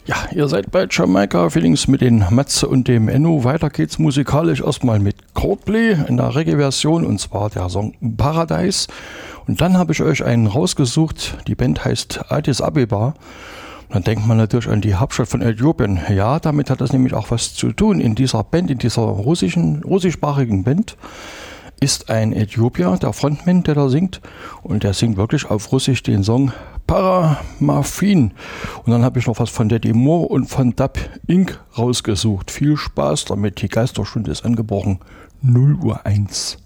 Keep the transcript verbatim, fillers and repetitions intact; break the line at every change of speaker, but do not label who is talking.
Ja, ihr seid bei Jamaica Feelings mit den Matze und dem Enno. Weiter geht's musikalisch erstmal mit Coldplay in der Reggae-Version, und zwar der Song Paradise. Und dann habe ich euch einen rausgesucht, die Band heißt Addis Abeba. Und dann denkt man natürlich an die Hauptstadt von Äthiopien. Ja, damit hat das nämlich auch was zu tun. In dieser Band, in dieser russischen, russischsprachigen Band ist ein Äthiopier, der Frontman, der da singt. Und der singt wirklich auf Russisch den Song Paramafin. Und dann habe ich noch was von Daddy Moore und von Dub Incorporated rausgesucht. Viel Spaß damit, die Geisterstunde ist angebrochen. null Uhr eins.